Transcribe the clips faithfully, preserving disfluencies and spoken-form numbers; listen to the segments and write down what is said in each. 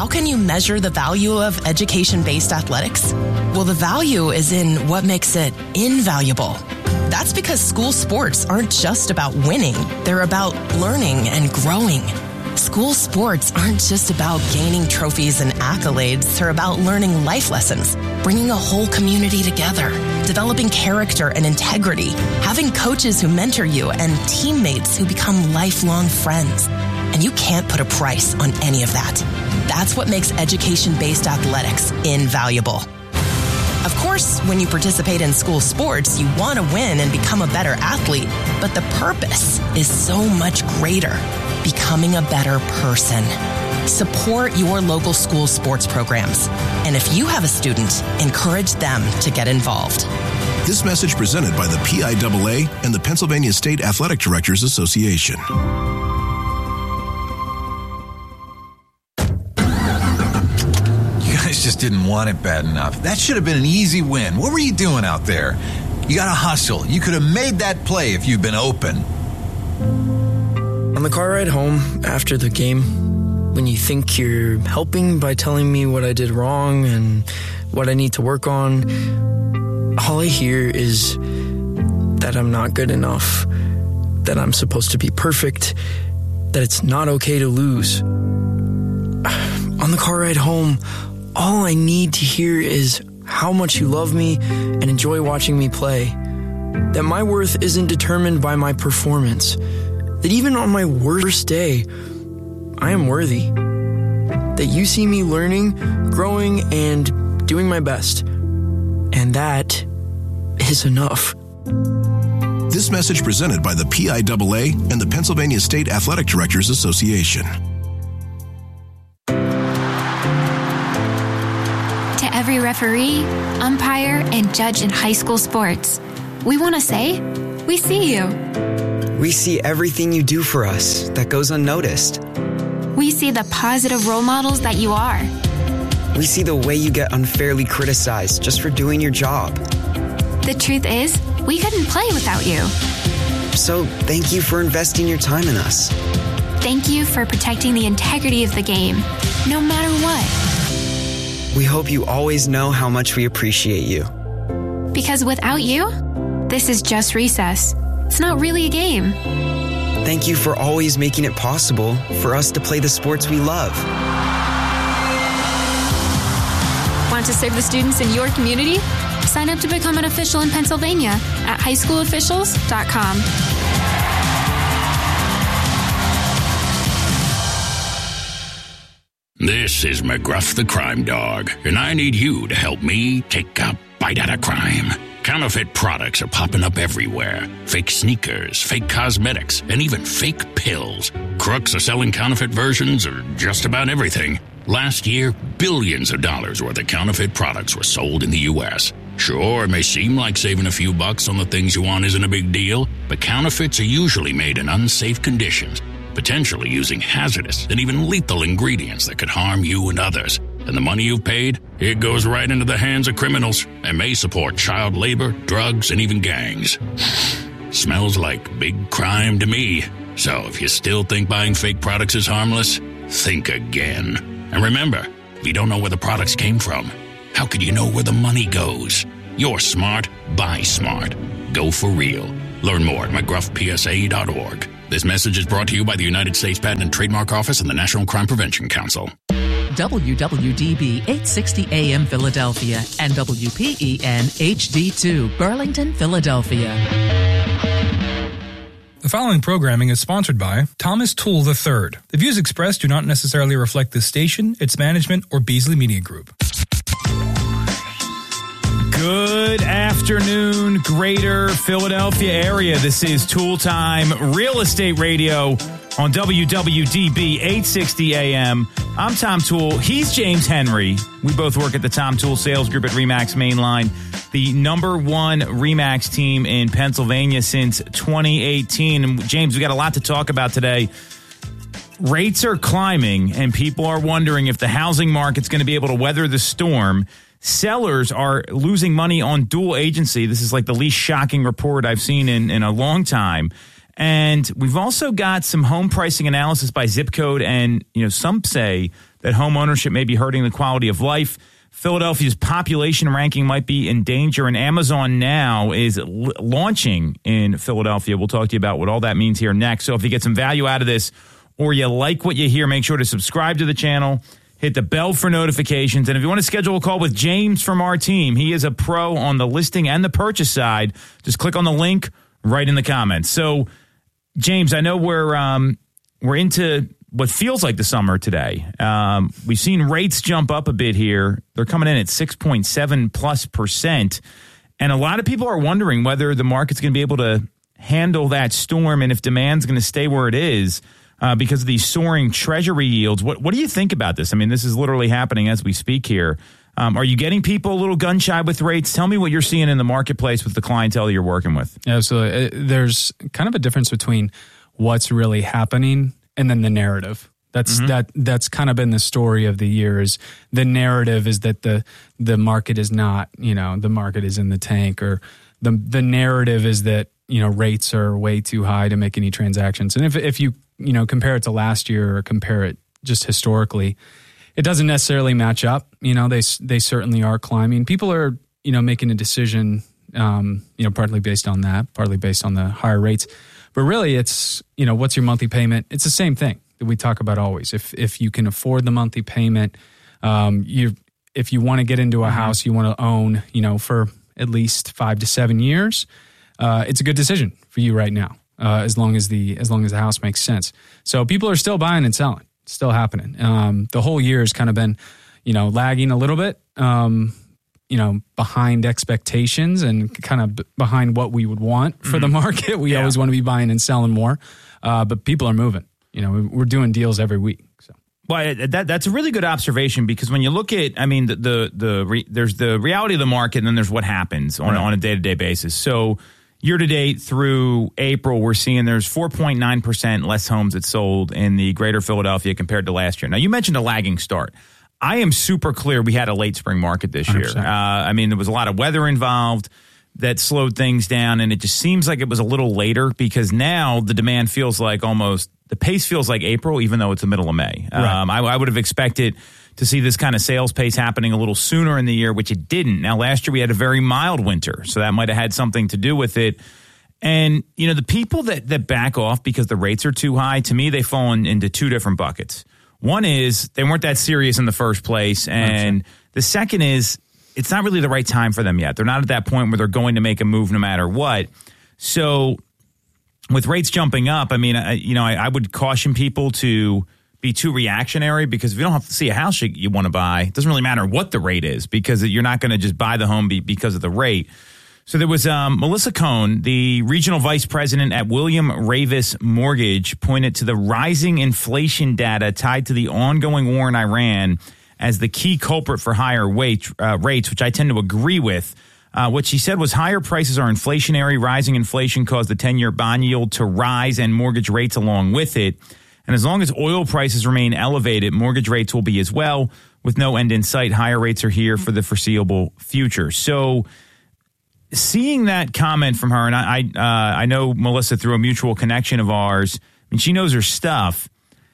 how can you measure the value of education-based athletics? Well, the value is in what makes it invaluable. That's because school sports aren't just about winning. They're about learning and growing. School sports aren't just about gaining trophies and accolades. They're about learning life lessons, bringing a whole community together, developing character and integrity, having coaches who mentor you, and teammates who become lifelong friends. And you can't put a price on any of that. That's what makes education-based athletics invaluable. Of course, when you participate in school sports, you want to win and become a better athlete, but the purpose is so much greater, becoming a better person. Support your local school sports programs. And if you have a student, encourage them to get involved. This message presented by the P I A A and the Pennsylvania State Athletic Directors Association. Just didn't want it bad enough. That should have been an easy win. What were you doing out there? You got to hustle. You could have made that play if you'd been open. On the car ride home after the game, when you think you're helping by telling me what I did wrong and what I need to work on, all I hear is that I'm not good enough, that I'm supposed to be perfect, that it's not okay to lose. On the car ride home, all I need to hear is how much you love me and enjoy watching me play. That my worth isn't determined by my performance. That even on my worst day, I am worthy. That you see me learning, growing, and doing my best. And that is enough. This message presented by the P I A A and the Pennsylvania State Athletic Directors Association. Every referee, umpire, and judge in high school sports, we want to say, we see you. We see everything you do for us that goes unnoticed. We see the positive role models that you are. We see the way you get unfairly criticized just for doing your job. The truth is, we couldn't play without you. So thank you for investing your time in us. Thank you for protecting the integrity of the game, no matter what. We hope you always know how much we appreciate you. Because without you, this is just recess. It's not really a game. Thank you for always making it possible for us to play the sports we love. Want to serve the students in your community? Sign up to become an official in Pennsylvania at high school officials dot com. This is McGruff the Crime Dog, and I need you to help me take a bite out of crime. Counterfeit products are popping up everywhere. Fake sneakers, fake cosmetics, and even fake pills. Crooks are selling counterfeit versions of just about everything. Last year, billions of dollars worth of counterfeit products were sold in the U S Sure, it may seem like saving a few bucks on the things you want isn't a big deal, but counterfeits are usually made in unsafe conditions, potentially using hazardous and even lethal ingredients that could harm you and others. And the money you've paid, it goes right into the hands of criminals and may support child labor, drugs, and even gangs. Smells like big crime to me. So if you still think buying fake products is harmless, think again. And remember, if you don't know where the products came from, how could you know where the money goes? You're smart, buy smart. Go for real. Learn more at mcgruff p s a dot org. This message is brought to you by the United States Patent and Trademark Office and the National Crime Prevention Council. W W D B eight sixty A M Philadelphia and W P E N H D two Burlington, Philadelphia. The following programming is sponsored by Thomas Toole the third. The views expressed do not necessarily reflect this station, its management, or Beasley Media Group. Good afternoon, greater Philadelphia area. This is Toole Time Real Estate Radio on W W D B eight sixty A M. I'm Tom Toole. He's James Henry. We both work at the Tom Toole Sales Group at RE/MAX Mainline, the number one RE/MAX team in Pennsylvania since twenty eighteen. And James, we got a lot to talk about today. Rates are climbing, and people are wondering if the housing market's going to be able to weather the storm. Sellers are losing money on dual agency. This is like the least shocking report I've seen in, in a long time. And we've also got some home pricing analysis by zip code. And, you know, some say that home ownership may be hurting the quality of life. Philadelphia's population ranking might be in danger, and Amazon now is l- launching in Philadelphia. We'll talk to you about what all that means here next. So if you get some value out of this or you like what you hear, make sure to subscribe to the channel, hit the bell for notifications, and if you want to schedule a call with James from our team, he is a pro on the listing and the purchase side. Just click on the link right in the comments. So, James, I know we're um, we're into what feels like the summer today. Um, we've seen rates jump up a bit here. They're coming in at six point seven plus percent. And a lot of people are wondering whether the market's going to be able to handle that storm and if demand's going to stay where it is uh, because of these soaring treasury yields. What, what do you think about this? I mean, this is literally happening as we speak here. Um, are you getting people a little gun shy with rates? Tell me what you're seeing in the marketplace with the clientele you're working with. Absolutely. There's kind of a difference between what's really happening and then the narrative. That's mm-hmm. that that's kind of been the story of the year. Is the narrative is that the the market is not, you know, the market is in the tank, or the the narrative is that, you know, rates are way too high to make any transactions. And if if you, you know, compare it to last year or compare it just historically, it doesn't necessarily match up. You know, they they certainly are climbing. People are, you know, making a decision, um, you know, partly based on that, partly based on the higher rates. But really, it's, you know, what's your monthly payment? It's the same thing that we talk about always. If if you can afford the monthly payment, um, you if you want to get into a mm-hmm. house you want to own, you know, for at least five to seven years, uh, it's a good decision for you right now. Uh, as long as the as long as the house makes sense. So people are still buying and selling, it's still happening. Um, the whole year has kind of been, you know, lagging a little bit. Um, you know, behind expectations and kind of b- behind what we would want for mm-hmm. the market. We yeah. always want to be buying and selling more, uh, but people are moving. You know, we're doing deals every week. So, well, that that's a really good observation, because when you look at, I mean, the the, the re, there's the reality of the market, and then there's what happens on, right. on a day to day basis. So, year to date through April, we're seeing there's four point nine percent less homes that sold in the greater Philadelphia compared to last year. Now, you mentioned a lagging start. I am super clear we had a late spring market this year. Uh, I mean, there was a lot of weather involved that slowed things down, and it just seems like it was a little later, because now the demand feels like almost, the pace feels like April, even though it's the middle of May. Right. Um, I, I would have expected to see this kind of sales pace happening a little sooner in the year, which it didn't. Now, last year we had a very mild winter, so that might have had something to do with it. And, you know, the people that, that back off because the rates are too high, to me, they fall in, into two different buckets. One is they weren't that serious in the first place. And the second is it's not really the right time for them yet. They're not at that point where they're going to make a move no matter what. So with rates jumping up, I mean, I, you know, I, I would caution people to be too reactionary, because if you don't have to see a house you, you want to buy, it doesn't really matter what the rate is, because you're not going to just buy the home be, because of the rate. So there was um, Melissa Cohn, the regional vice president at William Ravis Mortgage, pointed to the rising inflation data tied to the ongoing war in Iran as the key culprit for higher wage, uh, rates, which I tend to agree with. Uh, what she said was higher prices are inflationary. Rising inflation caused the ten-year bond yield to rise and mortgage rates along with it. And as long as oil prices remain elevated, mortgage rates will be as well. With no end in sight, higher rates are here for the foreseeable future. So seeing that comment from her, and I I, uh, I know Melissa through a mutual connection of ours, I mean, she knows her stuff.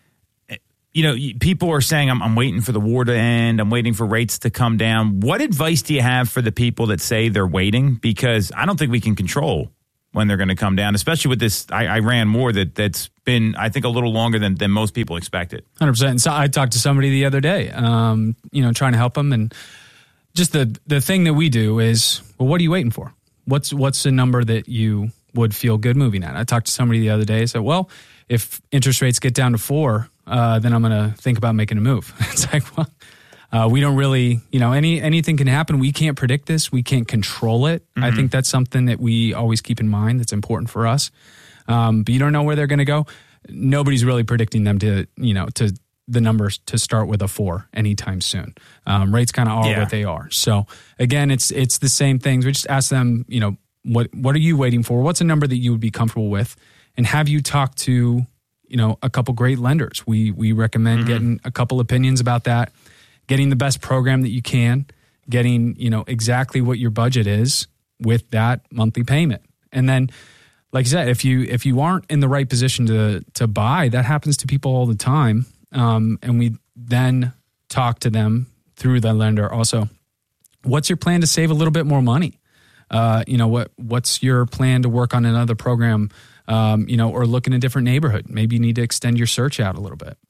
You know, people are saying, I'm, I'm waiting for the war to end. I'm waiting for rates to come down. What advice do you have for the people that say they're waiting? Because I don't think we can control when they're going to come down, especially with this Iran war that, that's been, I think, a little longer than, than most people expected. one hundred percent. And so I talked to somebody the other day, um, you know, trying to help them. And just the the thing that we do is, well, what are you waiting for? What's what's the number that you would feel good moving at? I talked to somebody the other day and said, well, if interest rates get down to four, uh, then I'm going to think about making a move. It's like, well, uh, we don't really, you know, any anything can happen. We can't predict this. We can't control it. Mm-hmm. I think that's something that we always keep in mind that's important for us. Um, but you don't know where they're going to go. Nobody's really predicting them to, you know, to the numbers to start with a four anytime soon. Um, rates kind of are yeah. what they are. So again, it's it's the same things. We just ask them, you know, what what are you waiting for? What's a number that you would be comfortable with? And have you talked to, you know, a couple great lenders? We we recommend mm-hmm. getting a couple opinions about that, getting the best program that you can, getting, you know, exactly what your budget is with that monthly payment. And then, like I said, if you if you aren't in the right position to to buy, that happens to people all the time. Um, and we then talk to them through the lender also. What's your plan to save a little bit more money? Uh, you know, what what's your plan to work on another program, um, you know, or look in a different neighborhood? Maybe you need to extend your search out a little bit.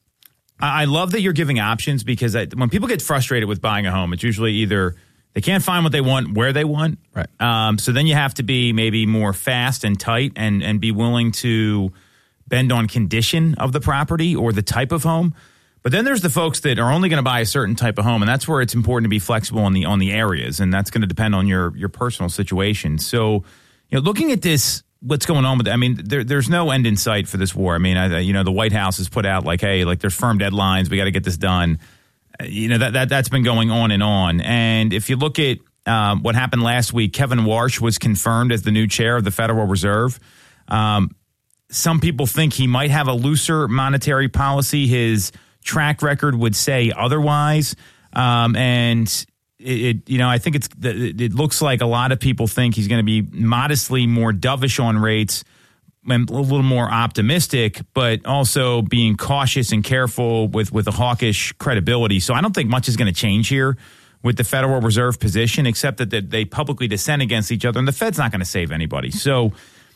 I love that you're giving options, because I, when people get frustrated with buying a home, it's usually either they can't find what they want where they want. Right. Um, so then you have to be maybe more fast and tight and, and be willing to bend on condition of the property or the type of home. But then there's the folks that are only going to buy a certain type of home, and that's where it's important to be flexible on the on the areas, and that's going to depend on your your personal situation. So, you know, looking at this, what's going on with it, I mean, there, there's no end in sight for this war. I mean, I, you know, the White House has put out like, hey, like there's firm deadlines, we got to get this done. You know, that that that's been going on and on. And if you look at um, what happened last week, Kevin Warsh was confirmed as the new chair of the Federal Reserve. Um, some people think he might have a looser monetary policy. His track record would say otherwise, um, and it, it, you know, I think it's it looks like a lot of people think he's going to be modestly more dovish on rates, and a little more optimistic, but also being cautious and careful with with a hawkish credibility. So I don't think much is going to change here with the Federal Reserve position, except that, that they publicly dissent against each other, and the Fed's not going to save anybody. So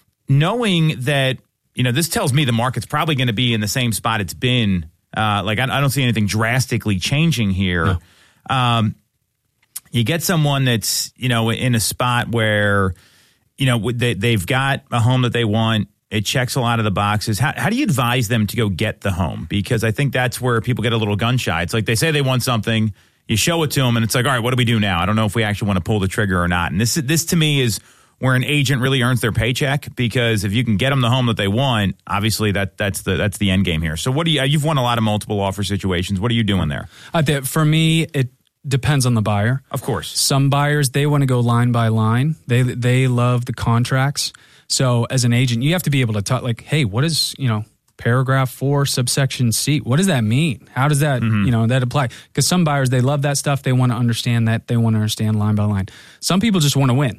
knowing that, you know, this tells me the market's probably going to be in the same spot it's been. Uh, like, I, I don't see anything drastically changing here. No. Um, you get someone that's, you know, in a spot where, you know, they, they've got a home that they want. It checks a lot of the boxes. How, how do you advise them to go get the home? Because I think that's where people get a little gun shy. It's like they say they want something, you show it to them, and it's like, all right, what do we do now? I don't know if we actually want to pull the trigger or not. And this, this to me is where an agent really earns their paycheck, because if you can get them the home that they want, obviously that that's the that's the end game here. So what do you? You've won a lot of multiple offer situations. What are you doing there? I think for me, it depends on the buyer. Of course, some buyers, they want to go line by line. They they love the contracts. So as an agent, you have to be able to talk like, hey, what is, you know, paragraph four, subsection C? What does that mean? How does that, mm-hmm. you know, that apply? Because some buyers, they love that stuff. They want to understand that. They want to understand line by line. Some people just want to win.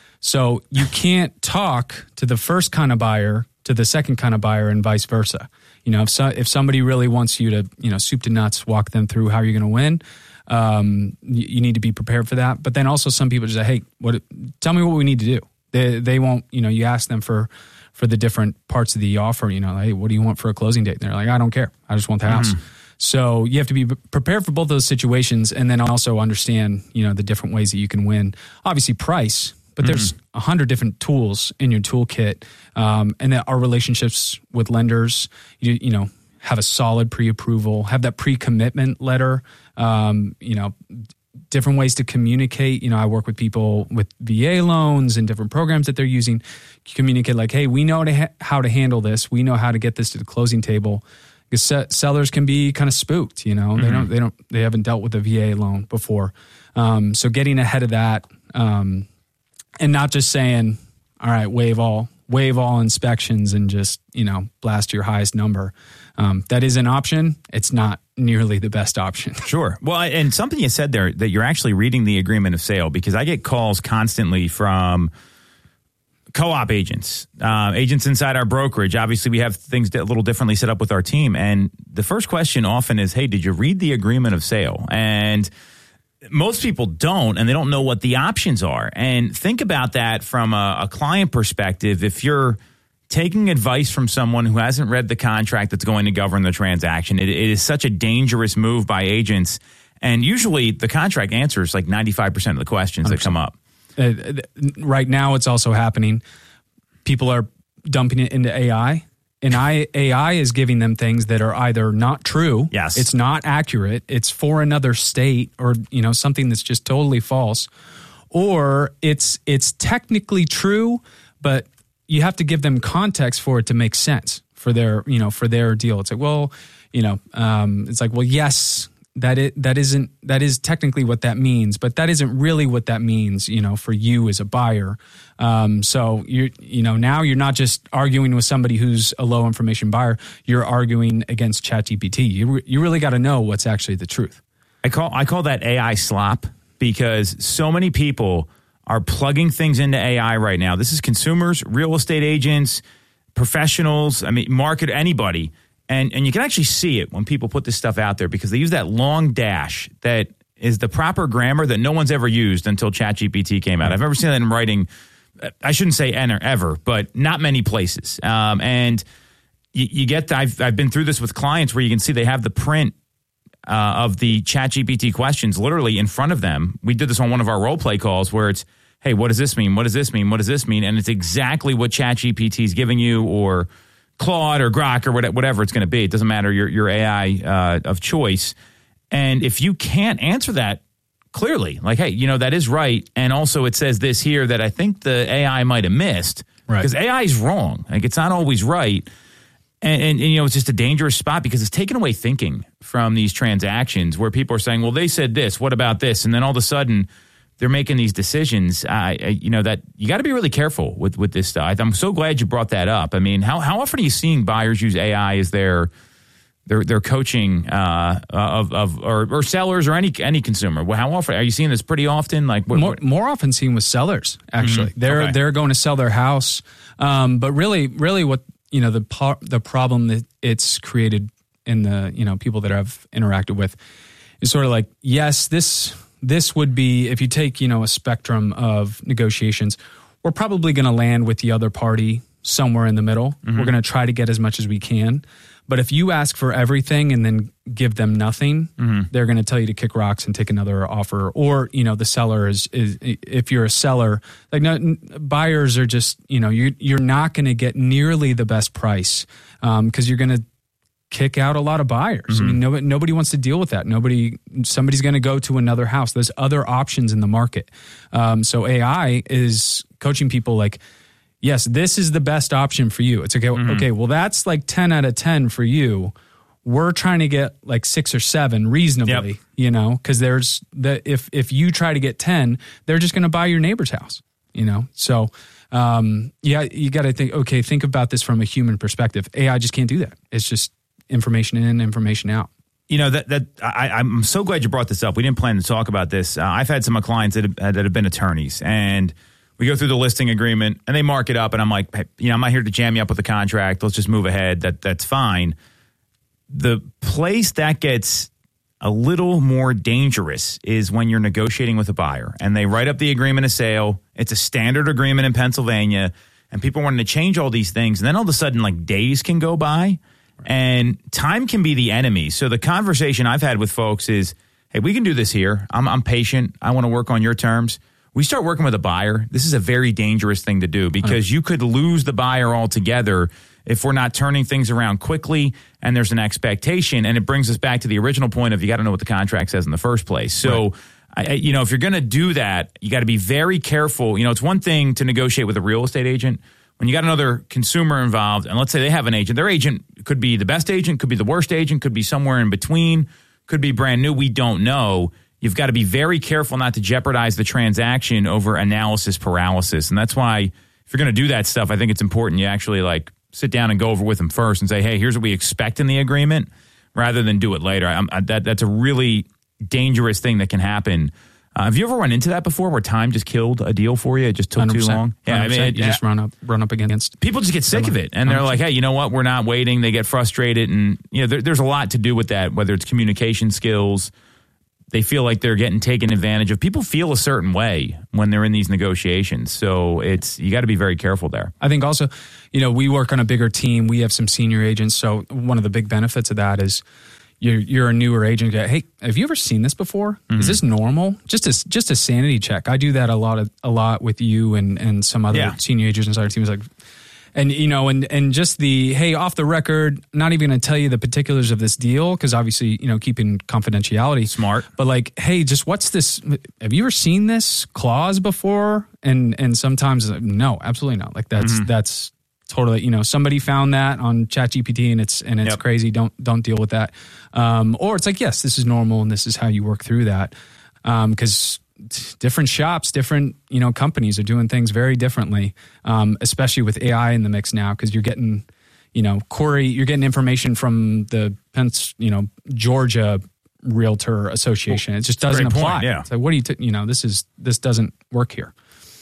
So you can't talk to the first kind of buyer to the second kind of buyer and vice versa. You know, if so, if somebody really wants you to, you know, soup to nuts, walk them through how you're going to win, um, you, you need to be prepared for that. But then also some people just say, hey, what? Tell me what we need to do. They they won't, you know, you ask them for for the different parts of the offer, you know, like, hey, what do you want for a closing date? And they're like, I don't care. I just want the house. Mm-hmm. So you have to be prepared for both those situations, and then also understand, you know, the different ways that you can win. Obviously price, but mm-hmm. there's a hundred different tools in your toolkit. Um, and that our relationships with lenders, you, you know, have a solid pre-approval, have that pre-commitment letter, um, you know, different ways to communicate. You know, I work with people with V A loans and different programs that they're using. Communicate like, hey, we know to ha- how to handle this. We know how to get this to the closing table. Because se- sellers can be kind of spooked. You know, mm-hmm. they don't, they don't, they haven't dealt with a V A loan before. Um, so getting ahead of that, um, and not just saying, all right, waive all, waive all inspections and just, you know, blast your highest number. Um, that is an option. It's not nearly the best option. Sure. Well, and something you said there, that you're actually reading the agreement of sale, because I get calls constantly from co-op agents, uh, agents inside our brokerage. Obviously, we have things a little differently set up with our team. And the first question often is, hey, did you read the agreement of sale? And most people don't, and they don't know what the options are. And think about that from a, a client perspective. If you're taking advice from someone who hasn't read the contract that's going to govern the transaction, it, it is such a dangerous move by agents. And usually the contract answers like ninety-five percent of the questions one hundred percent that come up. Uh, right now, it's also happening. People are dumping it into A I. And I, A I is giving them things that are either not true, yes, it's not accurate, it's for another state, or, you know, something that's just totally false, or it's it's technically true, but you have to give them context for it to make sense for their, you know, for their deal. It's like, well, you know, um, it's like, well, yes, that it that isn't that is technically what that means, but that isn't really what that means, you know, for you as a buyer. Um, so you you know now you're not just arguing with somebody who's a low information buyer. You're arguing against ChatGPT. You re- you really got to know what's actually the truth. I call I call that A I slop, because so many people are plugging things into A I right now. This is consumers, real estate agents, professionals. I mean, market anybody. And and you can actually see it when people put this stuff out there because they use that long dash that is the proper grammar that no one's ever used until ChatGPT came out. I've never seen that in writing. I shouldn't say ever, but not many places. Um, and you, you get, I've, I've been through this with clients where you can see they have the print uh, of the ChatGPT questions literally in front of them. We did this on one of our role play calls where it's, hey, what does this mean? What does this mean? What does this mean? And it's exactly what ChatGPT is giving you, or Claude or Grok or whatever it's going to be. It doesn't matter, your, your A I uh, of choice. And if you can't answer that clearly, like, hey, you know, that is right. And also it says this here that I think the A I might have missed. Right. Because A I is wrong. Like, it's not always right. And, and, and, you know, it's just a dangerous spot because it's taken away thinking from these transactions where people are saying, well, they said this, what about this? And then all of a sudden they're making these decisions. I, I you know, that you got to be really careful with, with this stuff. I'm so glad you brought that up. I mean, how, how often are you seeing buyers use A I as their They're they're coaching uh, of of or, or sellers or any any consumer? Well, how often are you seeing this? Pretty often, like what, more what? more often seen with sellers. Actually, Mm-hmm. they're Okay. they're going to sell their house, um, but really, really, what you know the par- the problem that it's created in the you know people that I've interacted with is sort of like, yes, this this would be, if you take you know a spectrum of negotiations, we're probably going to land with the other party somewhere in the middle. Mm-hmm. We're going to try to get as much as we can. But if you ask for everything and then give them nothing, mm-hmm. they're going to tell you to kick rocks and take another offer. Or, you know, the seller is, is if you're a seller, like no, buyers are just, you know, you're, you're not going to get nearly the best price because um, you're going to kick out a lot of buyers. Mm-hmm. I mean, nobody, nobody wants to deal with that. Nobody, somebody's going to go to another house. There's other options in the market. Um, so A I is coaching people like, yes, this is the best option for you. It's okay. Mm-hmm. Okay, well, that's like ten out of ten for you. We're trying to get like six or seven reasonably, yep. you know, because there's the if if you try to get ten, they're just going to buy your neighbor's house, you know. So, um, yeah, you got to think. Okay, think about this from a human perspective. A I just can't do that. It's just information in, information out. You know, that that I, I'm so glad you brought this up. We didn't plan to talk about this. Uh, I've had some of my clients that have, that have been attorneys, and we go through the listing agreement and they mark it up, and I'm like, hey, you know, I'm not here to jam you up with the contract. Let's just move ahead. That that's fine. The place that gets a little more dangerous is when you're negotiating with a buyer and they write up the agreement of sale. It's a standard agreement in Pennsylvania, and people wanting to change all these things. And then all of a sudden, like, days can go by and time can be the enemy. So the conversation I've had with folks is, hey, we can do this here. I'm, I'm patient. I want to work on your terms. We start working with a buyer, this is a very dangerous thing to do because you could lose the buyer altogether if we're not turning things around quickly and there's an expectation. And it brings us back to the original point of you got to know what the contract says in the first place. So, right. I, you know, if you're going to do that, you got to be very careful. You know, it's one thing to negotiate with a real estate agent. When you got another consumer involved, and let's say they have an agent, their agent could be the best agent, could be the worst agent, could be somewhere in between, could be brand new. We don't know. You've got to be very careful not to jeopardize the transaction over analysis paralysis. And that's why if you're going to do that stuff, I think it's important you actually like sit down and go over with them first and say, hey, here's what we expect in the agreement rather than do it later. I'm, I, that, that's a really dangerous thing that can happen. Uh, have you ever run into that before where time just killed a deal for you? It just took one hundred percent, too long? Yeah, I mean, it, you just run up run up against. People just get sick of it. And they're like, hey, you know what? We're not waiting. They get frustrated. And, you know, there, there's a lot to do with that, whether it's communication skills. They feel like they're getting taken advantage of. People feel a certain way when they're in these negotiations. So it's you got to be very careful there. I think also, you know, we work on a bigger team. We have some senior agents. So one of the big benefits of that is you're, you're a newer agent. Hey, have you ever seen this before? Mm-hmm. Is this normal? Just a, just a sanity check. I do that a lot of, a lot with you and, and some other yeah. senior agents on our teams. Like, And, you know, and, and just the, hey, off the record, not even going to tell you the particulars of this deal because obviously, you know, keeping confidentiality. Smart. But like, hey, just what's this? Have you ever seen this clause before? And and sometimes, no, absolutely not. Like that's mm-hmm. that's totally, you know, somebody found that on ChatGPT and it's and it's yep. crazy. Don't don't deal with that. Um, or it's like, yes, this is normal and this is how you work through that. Because um, different shops, different, you know, companies are doing things very differently, um, especially with A I in the mix now, because you're getting, you know, Corey, you're getting information from the, Pence, you know, Georgia Realtor Association. It just doesn't apply. Point, yeah. So what do you, t- you know, this is, this doesn't work here.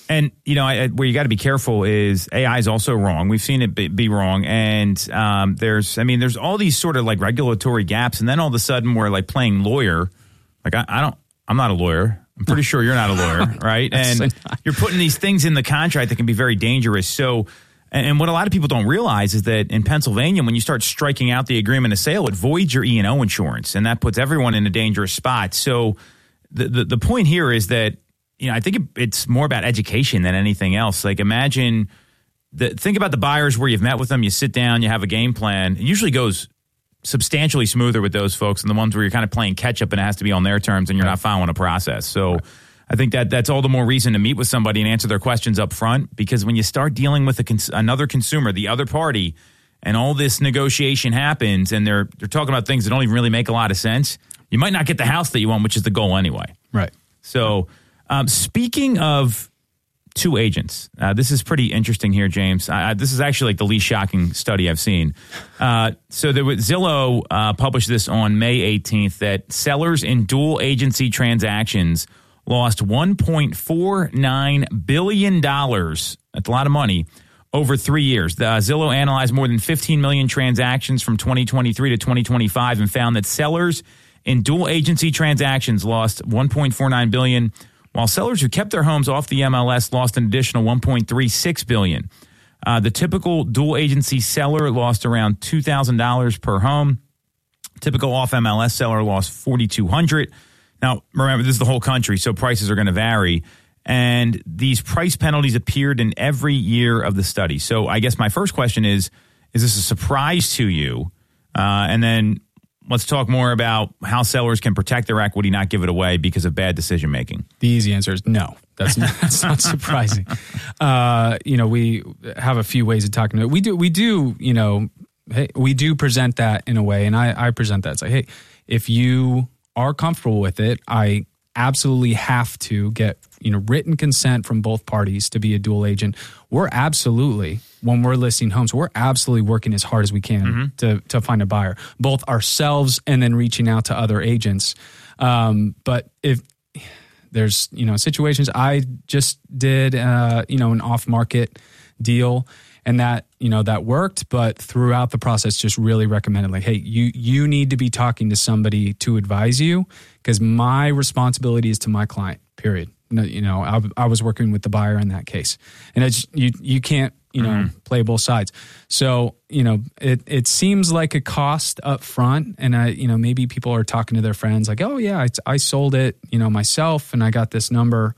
And, you know, I, where you got to be careful is A I is also wrong. We've seen it be, be wrong. And um, there's, I mean, there's all these sort of like regulatory gaps. And then all of a sudden we're like playing lawyer. Like, I, I don't, I'm not a lawyer. I'm pretty sure you're not a lawyer, right? And you're putting these things in the contract that can be very dangerous. So, and, and what a lot of people don't realize is that in Pennsylvania, when you start striking out the agreement of sale, it voids your E and O insurance. And that puts everyone in a dangerous spot. So the, the, the point here is that, you know, I think it, it's more about education than anything else. Like, imagine, the, think about the buyers where you've met with them, you sit down, you have a game plan. It usually goes substantially smoother with those folks than the ones where you're kind of playing catch up and it has to be on their terms and you're right. not following a process. So right. I think that that's all the more reason to meet with somebody and answer their questions up front, because when you start dealing with a cons- another consumer, the other party, and all this negotiation happens and they're they're talking about things that don't even really make a lot of sense, you might not get the house that you want, which is the goal anyway. Right. So um, speaking of two agents, uh, this is pretty interesting here, James. Uh, this is actually like the least shocking study I've seen. Uh, so there was, Zillow uh, published this on May eighteenth that sellers in dual agency transactions lost one point four nine billion dollars. That's a lot of money over three years. The, uh, Zillow analyzed more than fifteen million transactions from twenty twenty-three to twenty twenty-five and found that sellers in dual agency transactions lost one point four nine billion dollars, while sellers who kept their homes off the M L S lost an additional one point three six billion dollars. Uh, the typical dual agency seller lost around two thousand dollars per home. Typical off M L S seller lost four thousand two hundred dollars. Now, remember, this is the whole country, so prices are going to vary. And these price penalties appeared in every year of the study. So I guess my first question is, is this a surprise to you? Uh, and then let's talk more about how sellers can protect their equity, not give it away because of bad decision making. The easy answer is no. That's not, that's not surprising. Uh, you know, we have a few ways of talking to it. We do, we do, you know, hey, we do present that in a way, and I, I present that. It's like, hey, if you are comfortable with it, I absolutely have to get, you know, written consent from both parties to be a dual agent. We're absolutely, when we're listing homes, we're absolutely working as hard as we can mm-hmm. to to find a buyer, both ourselves and then reaching out to other agents. Um, but if there's, you know, situations, I just did, uh, you know, an off-market deal, and that, you know, that worked, but throughout the process just really recommended, like, hey, you you need to be talking to somebody to advise you, because my responsibility is to my client, period. You know, I, I was working with the buyer in that case, and it's, you you can't, you know, mm-hmm. play both sides. So, you know, it it seems like a cost up front, and I, you know, maybe people are talking to their friends like, oh yeah, I, I sold it, you know, myself, and I got this number.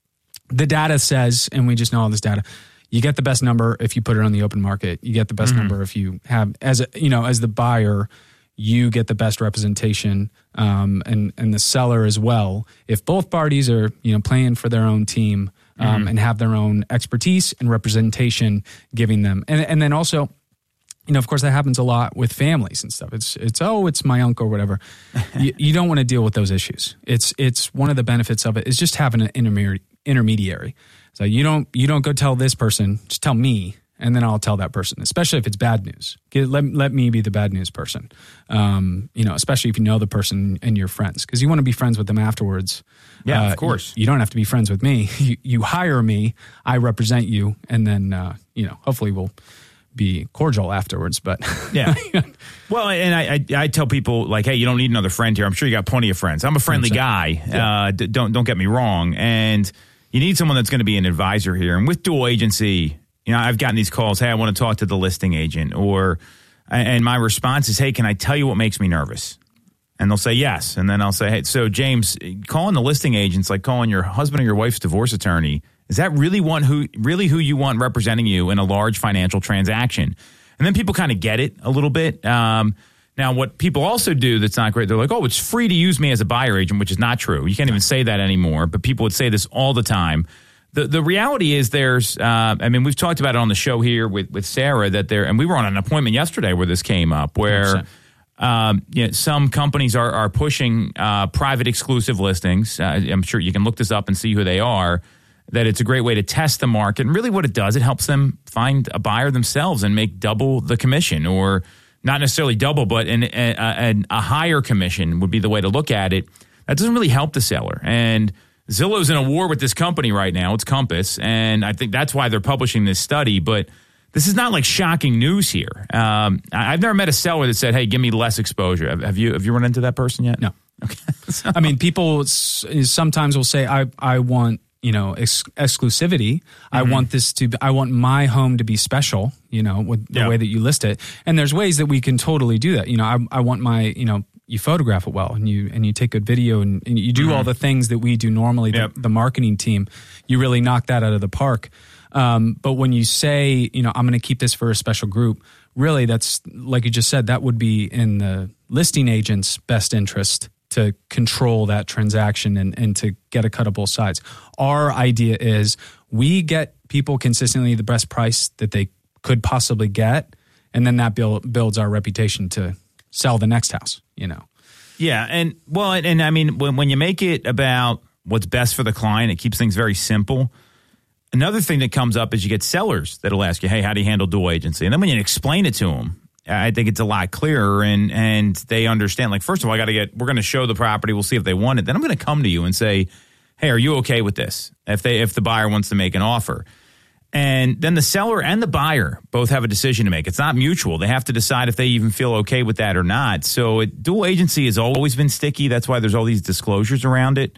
The data says, and we just know all this data, you get the best number if you put it on the open market. You get the best mm-hmm. number if you have, as a, you know, as the buyer, you get the best representation, um, and and the seller as well. If both parties are, you know, playing for their own team, um, mm-hmm. and have their own expertise and representation giving them, and and then also, you know, of course, that happens a lot with families and stuff. It's it's oh, it's my uncle or whatever. you, you don't want to deal with those issues. It's it's one of the benefits of it is just having an intermediary. intermediary. So you don't you don't go tell this person, just tell me, and then I'll tell that person, especially if it's bad news. Get, let, let me be the bad news person, um, you know, especially if you know the person and you're friends, because you want to be friends with them afterwards. Yeah, uh, of course. You, you don't have to be friends with me. You, you hire me, I represent you, and then, uh, you know, hopefully we'll be cordial afterwards. But yeah. Well, and I, I I tell people, like, hey, you don't need another friend here. I'm sure you got plenty of friends. I'm a friendly guy. Yeah. Uh, d- don't don't get me wrong. And you need someone that's going to be an advisor here. And with dual agency, you know, I've gotten these calls, hey, I want to talk to the listing agent. Or, and my response is, hey, can I tell you what makes me nervous? And they'll say yes. And then I'll say, hey, so James, calling the listing agent's like calling your husband or your wife's divorce attorney. Is that really one who really who you want representing you in a large financial transaction? And then people kind of get it a little bit. Um, now, what people also do that's not great, they're like, oh, it's free to use me as a buyer agent, which is not true. You can't even say that anymore, but people would say this all the time. The the reality is there's, uh, I mean, we've talked about it on the show here with, with Sarah, that there, and we were on an appointment yesterday where this came up, where um, you know, some companies are, are pushing uh, private exclusive listings. Uh, I'm sure you can look this up and see who they are, that it's a great way to test the market. And really what it does, it helps them find a buyer themselves and make double the commission, or not necessarily double, but an, a, a higher commission would be the way to look at it. That doesn't really help the seller. And Zillow's in a war with this company right now. It's Compass, and I think that's why they're publishing this study. But this is not like shocking news here. Um, I- I've never met a seller that said, "Hey, give me less exposure." Have, have you? Have you run into that person yet? No. Okay. I mean, people s- sometimes will say, "I I want." you know, ex- exclusivity. Mm-hmm. I want this to, I want my home to be special, you know, with the yep. way that you list it. And there's ways that we can totally do that. You know, I, I want my, you know, you photograph it well and you, and you take good video and, and you do mm-hmm. all the things that we do normally, yep. the, the marketing team, you really knock that out of the park. Um, but when you say, you know, I'm going to keep this for a special group, really that's, like you just said, that would be in the listing agent's best interest to control that transaction and, and to get a cut of both sides. Our idea is we get people consistently the best price that they could possibly get, and then that build, builds our reputation to sell the next house, you know? Yeah, and well, and, and I mean, when, when you make it about what's best for the client, it keeps things very simple. Another thing that comes up is you get sellers that'll ask you, hey, how do you handle dual agency? And then when you explain it to them, I think it's a lot clearer and and they understand, like, first of all, I got to get, we're going to show the property. We'll see if they want it. Then I'm going to come to you and say, hey, are you okay with this? If they, if the buyer wants to make an offer. And then the seller and the buyer both have a decision to make. It's not mutual. They have to decide if they even feel okay with that or not. So it, dual agency has always been sticky. That's why there's all these disclosures around it.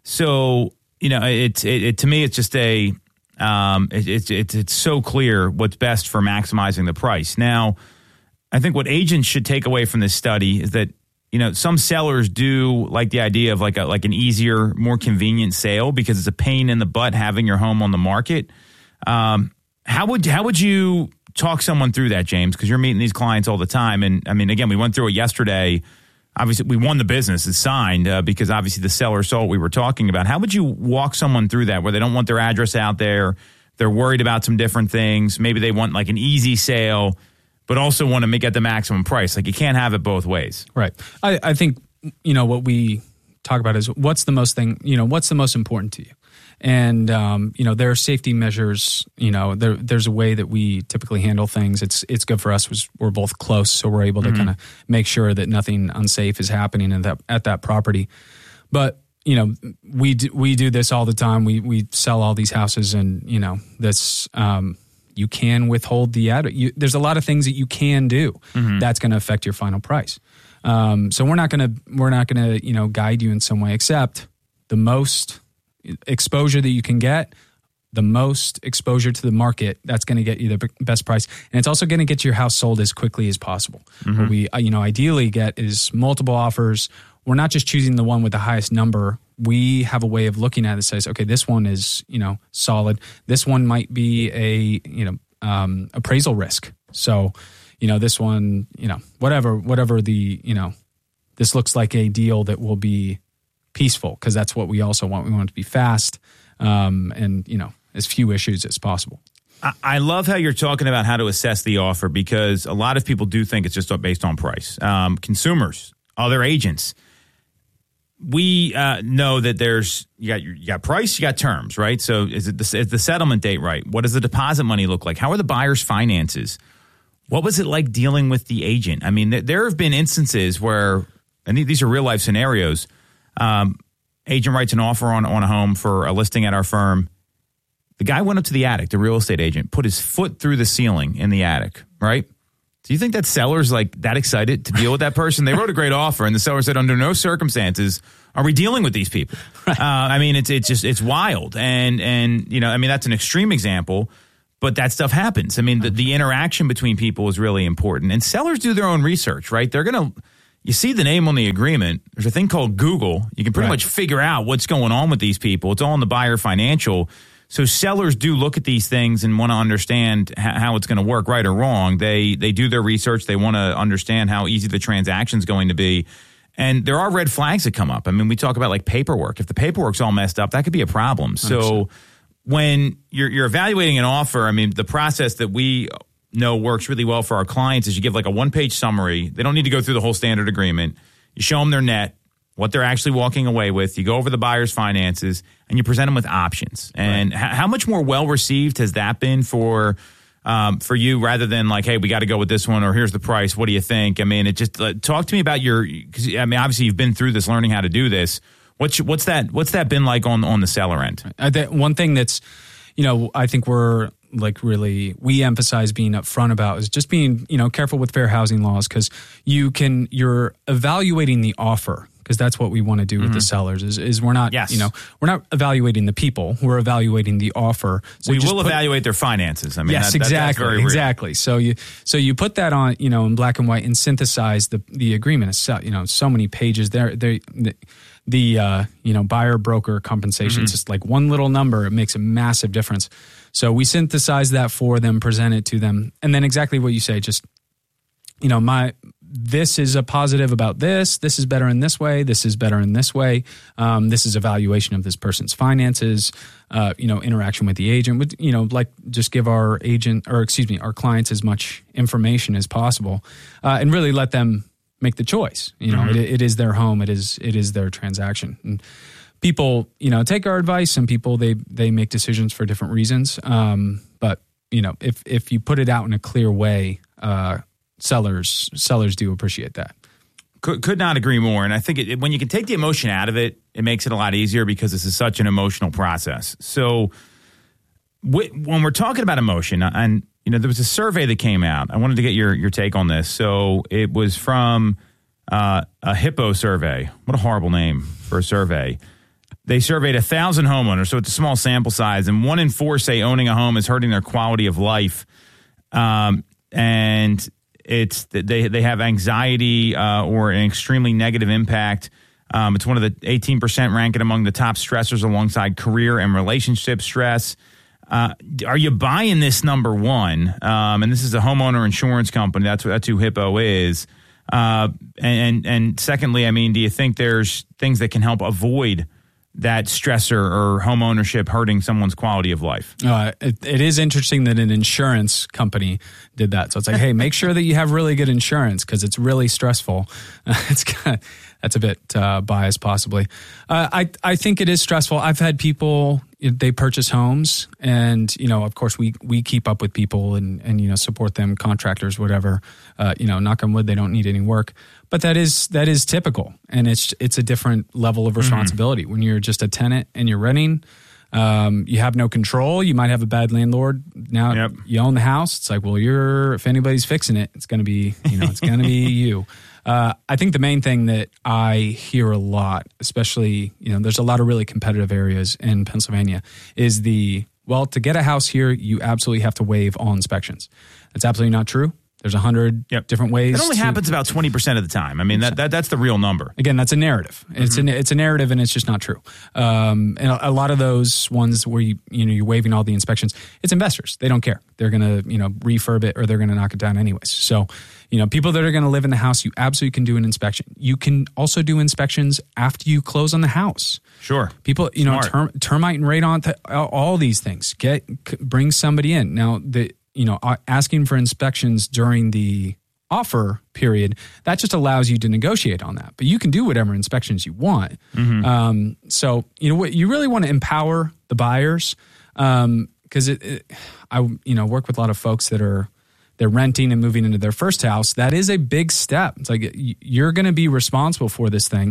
So, you know, it's, it, it to me, it's just a, um, it, it's, it's, it's so clear what's best for maximizing the price. Now, I think what agents should take away from this study is that, you know, some sellers do like the idea of like a, like an easier, more convenient sale because it's a pain in the butt having your home on the market. Um, how would how would you talk someone through that, James? Because you're meeting these clients all the time, and I mean, again, we went through it yesterday. Obviously, we won the business; it's signed uh, because obviously the seller saw what we were talking about. How would you walk someone through that, where they don't want their address out there, they're worried about some different things, maybe they want like an easy sale, but also want to make at the maximum price? Like, you can't have it both ways. Right. I, I think, you know, what we talk about is what's the most thing, you know, what's the most important to you? And, um, you know, there are safety measures, you know, there, there's a way that we typically handle things. It's it's good for us. Was we're both close, so we're able to mm-hmm. kind of make sure that nothing unsafe is happening at that, at that property. But, you know, we do, we do this all the time. We, we sell all these houses and, you know, this, um, you can withhold the ad. You, there's a lot of things that you can do mm-hmm. that's going to affect your final price. Um, so we're not going to we're not going to you know guide you in some way, except the most exposure that you can get, the most exposure to the market. That's going to get you the best price, and it's also going to get your house sold as quickly as possible. Mm-hmm. What we you know ideally get is multiple offers. We're not just choosing the one with the highest number. We have a way of looking at it that says, okay, this one is, you know, solid. This one might be a, you know, um, appraisal risk. So, you know, this one, you know, whatever, whatever the, you know, this looks like a deal that will be peaceful, because that's what we also want. We want it to be fast um, and, you know, as few issues as possible. I love how you're talking about how to assess the offer, because a lot of people do think it's just based on price. Um, consumers, other agents, we uh, know that there's you got you got price, you got terms, right? So is it the, is the settlement date right? What does the deposit money look like? How are the buyer's finances? What was it like dealing with the agent? I mean, th- there have been instances where, and these are real life scenarios. Um, agent writes an offer on on a home for a listing at our firm. The guy went up to the attic, the real estate agent, put his foot through the ceiling in the attic, right? Do you think that seller's like that excited to deal with that person? They wrote a great offer, and the seller said, under no circumstances are we dealing with these people. Right. Uh, I mean, it's it's just it's wild, and and you know, I mean, that's an extreme example, but that stuff happens. I mean, the, the interaction between people is really important, and sellers do their own research, right? They're gonna, you see the name on the agreement. There's a thing called Google. You can pretty right. much figure out what's going on with these people. It's all in the buyer financial. So sellers do look at these things and want to understand how it's going to work, right or wrong. They they do their research. They want to understand how easy the transaction is going to be. And there are red flags that come up. I mean, we talk about like paperwork. If the paperwork's all messed up, that could be a problem. So one hundred percent. When you're you're evaluating an offer, I mean, the process that we know works really well for our clients is you give like a one-page summary. They don't need to go through the whole standard agreement. You show them their net, what they're actually walking away with. You go over the buyer's finances, and you present them with options. And right. h- how much more well-received has that been for um, for you, rather than like, hey, we got to go with this one, or here's the price. What do you think? I mean, it just uh, talk to me about your, because I mean, obviously you've been through this, learning how to do this. What's what's that what's that been like on on the seller end? I th- one thing that's, you know, I think we're like really we emphasize being upfront about is just being, you know, careful with fair housing laws, because you can you're evaluating the offer, because that's what we want to do with mm-hmm. the sellers is, is we're not, yes. you know, we're not evaluating the people, we're evaluating the offer. So we will put, evaluate their finances. I mean, yes, that, exactly, that, that's very real. exactly. So you, so you put that on, you know, in black and white and synthesize the, the agreement. It's, you know, so many pages there. They, the, the uh, you know, buyer broker compensation, mm-hmm. it's just like one little number. It makes a massive difference. So we synthesize that for them, present it to them. And then exactly what you say, just, you know, my, this is a positive about this. This is better in this way. This is better in this way. Um, this is evaluation of this person's finances, uh, you know, interaction with the agent. With, you know, like just give our agent or excuse me, our clients as much information as possible, uh, and really let them make the choice. You know, mm-hmm. it, it is their home. It is it is their transaction. And people, you know, take our advice. Some people they they make decisions for different reasons. Um, but you know, if if you put it out in a clear way. Uh, Sellers sellers do appreciate that. Could, could not agree more. And I think it, when you can take the emotion out of it, it makes it a lot easier because this is such an emotional process. So w- when we're talking about emotion, and you know, there was a survey that came out. I wanted to get your your take on this. So it was from uh, a Hippo survey. What a horrible name for a survey. They surveyed a thousand homeowners, so it's a small sample size, and one in four say owning a home is hurting their quality of life. Um, and It's they they have anxiety uh, or an extremely negative impact. Um, it's one of the eighteen percent ranking among the top stressors alongside career and relationship stress. Uh, are you buying this, number one? Um, and this is a homeowner insurance company. That's what that's who Hippo is. Uh, and, and and secondly, I mean, do you think there's things that can help avoid that stressor or home ownership hurting someone's quality of life? Uh, it, it is interesting that an insurance company did that. So it's like, hey, make sure that you have really good insurance because it's really stressful. Uh, it's kind of, that's a bit uh, biased, possibly. Uh, I I think it is stressful. I've had people, they purchase homes, and you know, of course, we we keep up with people and and you know support them, contractors, whatever. Uh, you know, knock on wood, they don't need any work. But that is that is typical, and it's it's a different level of responsibility. Mm-hmm. When you're just a tenant and you're renting, um, you have no control. You might have a bad landlord. Now yep. you own the house. It's like, well, you're if anybody's fixing it, it's going to be you know it's going to be you. Uh, I think the main thing that I hear a lot, especially you know, there's a lot of really competitive areas in Pennsylvania, is the well, to get a house here, you absolutely have to waive all inspections. That's absolutely not true. There's a hundred yep. different ways. It only to, happens about twenty percent of the time. I mean, that, that that's the real number. Again, that's a narrative. Mm-hmm. It's a it's a narrative, and it's just not true. Um, and a, a lot of those ones where you you know you're waiving all the inspections, it's investors. They don't care. They're gonna you know refurb it or they're gonna knock it down anyways. So, you know, people that are gonna live in the house, you absolutely can do an inspection. You can also do inspections after you close on the house. Sure. People, you Smart. know, term, termite and radon, th- all these things. Get bring somebody in now. The you know asking for inspections during the offer period, that just allows you to negotiate on that. But you can do whatever inspections you want. Mm-hmm. Um, so, you know, what you really want to empower the buyers um, because it, it, I, you know, work with a lot of folks that are, they're renting and moving into their first house. That is a big step. It's like you're going to be responsible for this thing.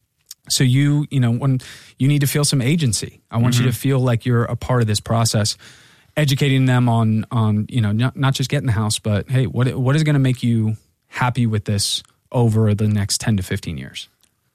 So you, you know, when you need to feel some agency, I want mm-hmm. you to feel like you're a part of this process. Educating them on, on you know, not, not just getting the house, but hey, what what is going to make you happy with this over the next ten to fifteen years?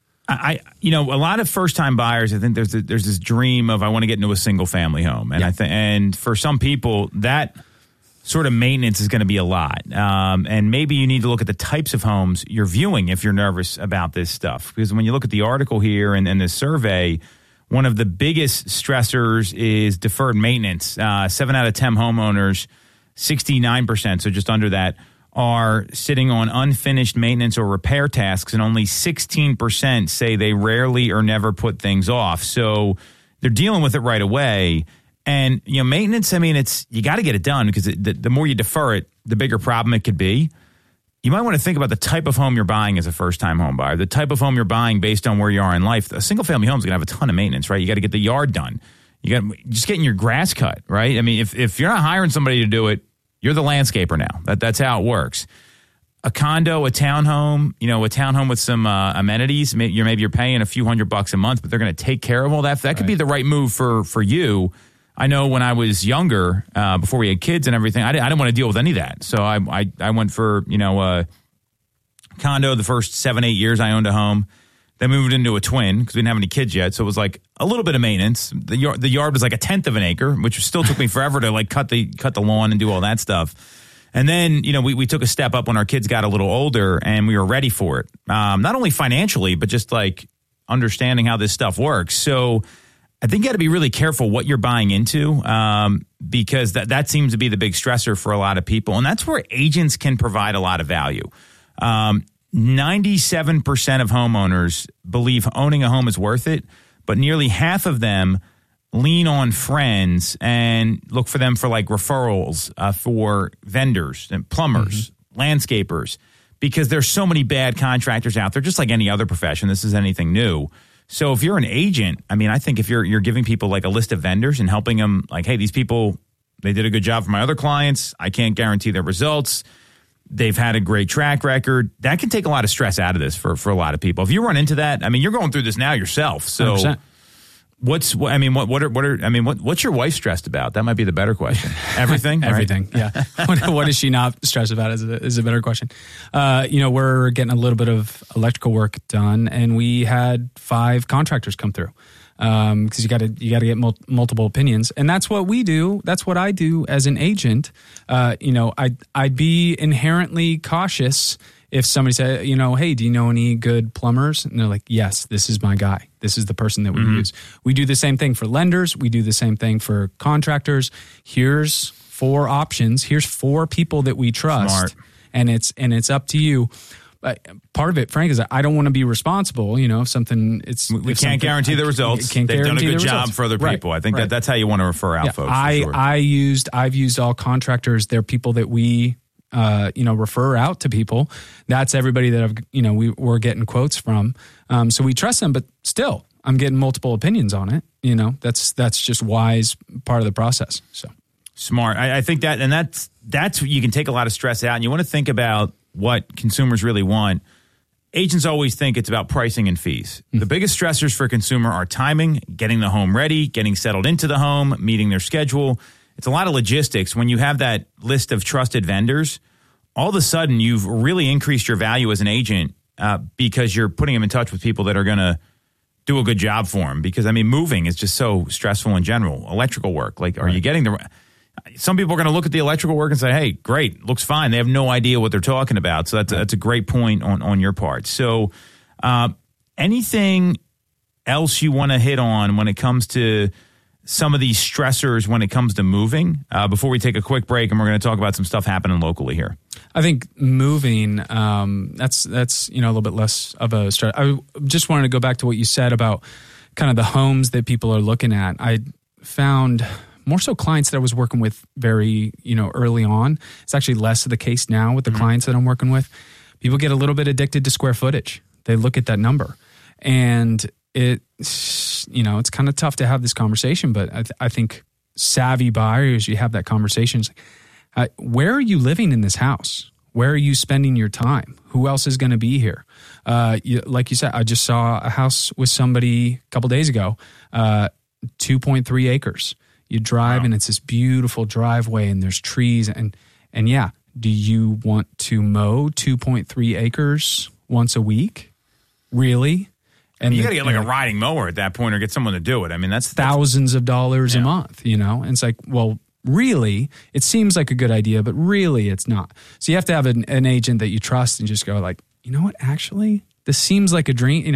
I, you know, a lot of first time buyers, I think there's a, there's this dream of I want to get into a single family home, and yeah. I think, and for some people that sort of maintenance is going to be a lot, um, and maybe you need to look at the types of homes you're viewing if you're nervous about this stuff, because when you look at the article here and, and the survey. One of the biggest stressors is deferred maintenance. Uh, seven out of ten homeowners, sixty-nine percent, so just under that, are sitting on unfinished maintenance or repair tasks, and only sixteen percent say they rarely or never put things off. So they're dealing with it right away. And, you know, maintenance, I mean, it's you got to get it done because it, the, the more you defer it, the bigger problem it could be. You might want to think about the type of home you're buying as a first-time home buyer, the type of home you're buying based on where you are in life. A single-family home is going to have a ton of maintenance, right? You got to get the yard done. You got just getting your grass cut, right? I mean, if if you're not hiring somebody to do it, you're the landscaper now. That that's how it works. a condo, a townhome, you know, a townhome with some uh, amenities. Maybe you're maybe you're paying a few hundred bucks a month, but they're going to take care of all that. That could right. be the right move for for you. I know when I was younger, uh, before we had kids and everything, I didn't, I didn't want to deal with any of that. So I I, I went for, you know, a condo the first seven, eight years I owned a home. Then moved into a twin because we didn't have any kids yet. So it was like a little bit of maintenance. The yard, the yard was like a tenth of an acre, which still took me forever to like cut the cut the lawn and do all that stuff. And then, you know, we, we took a step up when our kids got a little older and we were ready for it. Um, not only financially, but just like understanding how this stuff works. So I think you got to be really careful what you're buying into um, because that, that seems to be the big stressor for a lot of people. And that's where agents can provide a lot of value. Um, ninety-seven percent of homeowners believe owning a home is worth it, but nearly half of them lean on friends and look for them for like referrals uh, for vendors and plumbers, mm-hmm. landscapers, because there's so many bad contractors out there, just like any other profession. This is anything new. So if you're an agent, I mean, I think if you're you're giving people like a list of vendors and helping them like, hey, these people, they did a good job for my other clients. I can't guarantee their results. They've had a great track record. That can take a lot of stress out of this for, for a lot of people. If you run into that, I mean, you're going through this now yourself. So one hundred percent. What's, I mean, what, what are, what are, I mean, what, what's your wife stressed about? That might be the better question. Everything? Everything. Right? Yeah. what, what is she not stressed about is a, is a better question. Uh, you know, we're getting a little bit of electrical work done and we had five contractors come through. Um, cause you gotta, you gotta get mul- multiple opinions. And that's what we do. That's what I do as an agent. Uh, you know, I, I'd be inherently cautious if somebody said, you know, hey, do you know any good plumbers? And they're like, yes, this is my guy. This is the person that we mm-hmm. use. We do the same thing for lenders. We do the same thing for contractors. Here's four options. Here's four people that we trust. Smart. And it's, and it's up to you. But part of it, Frank, is I don't want to be responsible. You know, if something, it's we if can't guarantee the results. They've done a good job results. for other people. Right, I think right. that that's how you want to refer out yeah, folks. I for sure. I used I've used all contractors. They're people that we uh, you know refer out to people. That's everybody that I've you know we we're getting quotes from. Um, so we trust them, but still, I'm getting multiple opinions on it. You know, that's that's just wise part of the process. So smart. I, I think that, and that's that's you can take a lot of stress out, and you want to think about what consumers really want. Agents always think it's about pricing and fees. Mm-hmm. The biggest stressors for a consumer are timing, getting the home ready, getting settled into the home, meeting their schedule. It's a lot of logistics. When you have that list of trusted vendors, all of a sudden you've really increased your value as an agent uh, because you're putting them in touch with people that are going to do a good job for them. Because, I mean, moving is just so stressful in general. Electrical work, like, are right. you getting the... Some people are going to look at the electrical work and say, hey, great, looks fine. They have no idea what they're talking about. So that's, right. that's a great point on, on your part. So uh, anything else you want to hit on when it comes to some of these stressors when it comes to moving uh, before we take a quick break and we're going to talk about some stuff happening locally here? I think moving, um, that's, that's you know, a little bit less of a stress. I just wanted to go back to what you said about kind of the homes that people are looking at. I found... more so clients that I was working with very, you know, early on. It's actually less of the case now with the mm-hmm. clients that I'm working with. People get a little bit addicted to square footage. They look at that number and it, you know, it's kind of tough to have this conversation, but I, th- I think savvy buyers, you have that conversation. It's like, uh, where are you living in this house? Where are you spending your time? Who else is going to be here? Uh, you, like you said, I just saw a house with somebody a couple days ago, uh, two point three acres. You drive wow. and it's this beautiful driveway and there's trees and and yeah, do you want to mow two point three acres once a week? Really? And you got to get like a riding mower at that point or get someone to do it. I mean, that's thousands that's, of dollars yeah. a month, you know? And it's like, well, really, it seems like a good idea, but really it's not. So you have to have an, an agent that you trust and just go like, you know what, actually, this seems like a dream. You know,